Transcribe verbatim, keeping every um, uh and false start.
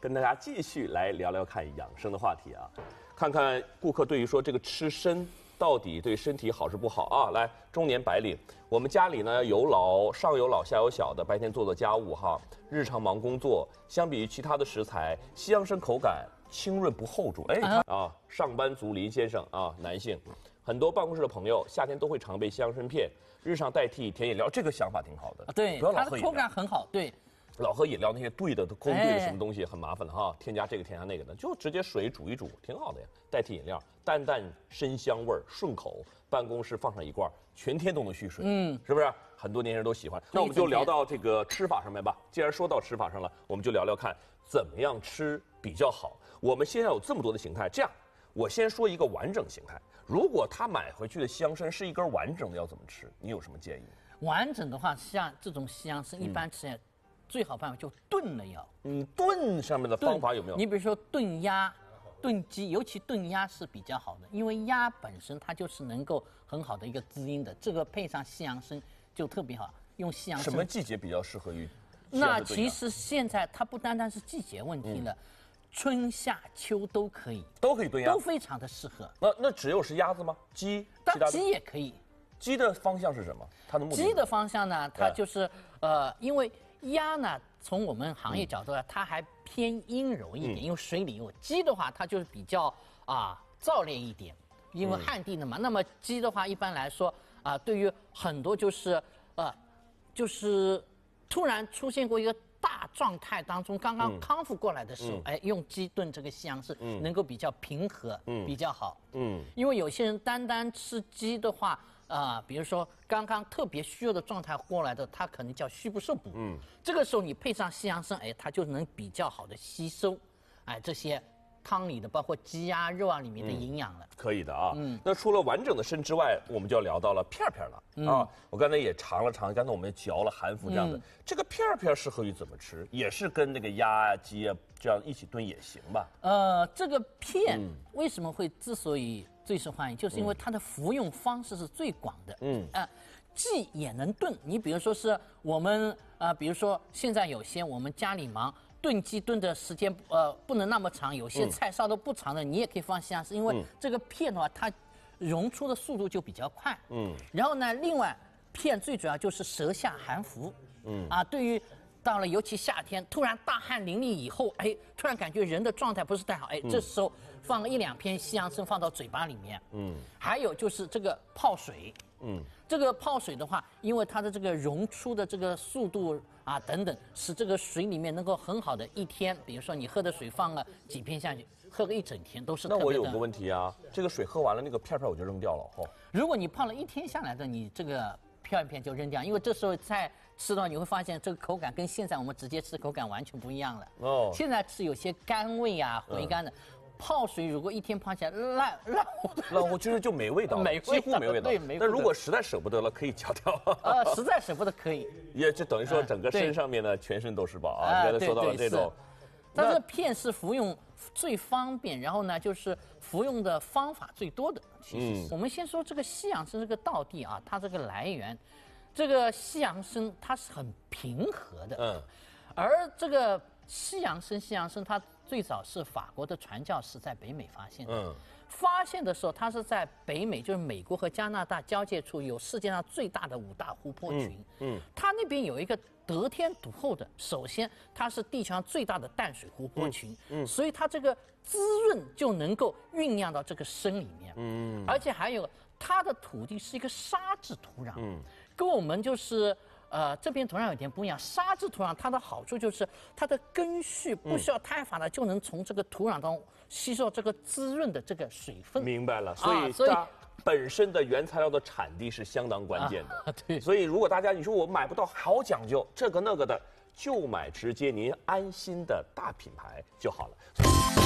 跟大家继续来聊聊看养生的话题啊，看看顾客对于说这个吃参到底对身体好是不好啊？来，中年白领，我们家里呢有老上有老下有小的，白天做做家务哈，日常忙工作，相比于其他的食材，西洋参口感清润不厚重。哎，看啊，上班族林先生啊，男性，很多办公室的朋友夏天都会常备西洋参片，日常代替甜饮料，这个想法挺好的。 对， 不要老它的口感很好，对。 老喝饮料那些兑的都勾兑的什么东西很麻烦的哈，添加这个添加那个的，就直接水煮一煮，挺好的呀，代替饮料，淡淡参香味儿，顺口，办公室放上一罐，全天都能蓄水，嗯，是不是？很多年轻人都喜欢。那我们就聊到这个吃法上面吧。既然说到吃法上了，我们就聊聊看怎么样吃比较好。我们现在有这么多的形态，这样我先说一个完整形态。如果他买回去的西洋参是一根完整的，要怎么吃？你有什么建议？ 完整的话，像这种西洋参一般吃。嗯最好办法就炖了要， 嗯，炖上面的方法有没有？ 你比如说炖鸭、炖鸡，尤其炖鸭是比较好的，因为鸭本身它就是能够很好的一个滋阴的，这个配上西洋参就特别好。用西洋参什么季节比较适合于？ 那其实现在它不单单是季节问题了，嗯、春夏秋都可以， 都可以炖鸭， 都非常的适合。 那那只有是鸭子吗？鸡？ 但鸡也可以。 鸡的方向是什么？它的目的？ 鸡的方向呢，它就是、嗯、呃，因为。鸭呢，从我们行业角度来，它还偏阴柔一点，嗯、因为水里有。鸡的话，它就是比较啊燥烈一点，因为旱地的嘛。嗯、那么鸡的话，一般来说啊，对于很多就是呃，就是突然出现过一个大状态当中，刚刚康复过来的时候，嗯、哎，用鸡炖这个西洋参，嗯、能够比较平和，嗯、比较好。嗯，因为有些人单单吃鸡的话。啊、呃，比如说刚刚特别虚弱的状态过来的，它可能叫虚不受补。嗯，这个时候你配上西洋参，哎，它就能比较好的吸收，哎，这些汤里的包括鸡鸭肉啊里面的营养了。嗯、 可以的啊。嗯，那除了完整的参之外，我们就要聊到了片片了、嗯、啊。我刚才也尝了尝，刚才我们也嚼了含服这样的，嗯、这个片片适合于怎么吃？也是跟那个鸭啊、鸡啊这样一起炖也行吧？ 呃，这个片为什么会之所以最受欢迎，就是因为它的服用方式是最广的。嗯啊、呃，既也能炖。你比如说是我们啊、呃，比如说现在有些我们家里忙，炖鸡炖的时间呃不能那么长，有些菜烧的不长的，嗯、你也可以放西洋参，因为这个片的话，它溶出的速度就比较快。嗯，然后呢，另外片最主要就是舌下含服。嗯啊，对于。到了尤其夏天，突然大汗淋漓以后，哎，突然感觉人的状态不是太好，哎，嗯、这时候放一两片西洋参放到嘴巴里面，嗯，还有就是这个泡水，嗯，这个泡水的话，因为它的这个溶出的这个速度啊等等，使这个水里面能够很好的一天，比如说你喝的水放了几片下去，喝个一整天都是特别的。 那我有个问题啊，这个水喝完了，那个片片我就扔掉了哦。 如果你泡了一天下来的，你这个片片就扔掉，因为这时候在吃到你会发现这个口感跟现在我们直接吃口感完全不一样了。哦，现在吃有些甘味啊、回甘的，嗯、泡水如果一天泡起来烂烂糊， 烂糊其实就没味道， 没几乎没味道。 对，没味道。 但如果实在舍不得了，可以嚼掉。 呃，实在舍不得可以， 也就等于说整个身上面呢，全身都是宝啊。刚才说到了这种， 但是片是服用最方便，然后呢就是服用的方法最多的。其实，嗯、我们先说这个西洋参这个道地啊，它这个来源。这个西洋参它是很平和的，嗯，而这个西洋参，西洋参它最早是法国的传教士在北美发现的，嗯，发现的时候它是在北美，就是美国和加拿大交界处有世界上最大的五大湖泊群，嗯，嗯它那边有一个得天独厚的，首先它是地球上最大的淡水湖泊群，嗯，嗯所以它这个滋润就能够酝酿到这个参里面，嗯，而且还有它的土地是一个沙质土壤，嗯。跟我们就是呃这边土壤有点不一样，沙质土壤它的好处就是它的根序不需要太发达，嗯、就能从这个土壤中吸收这个滋润的这个水分。 明白了，所以、啊、所以它本身的原材料的产地是相当关键的。啊、对，所以如果大家你说我买不到，好讲究这个那个的，就买直接您安心的大品牌就好了。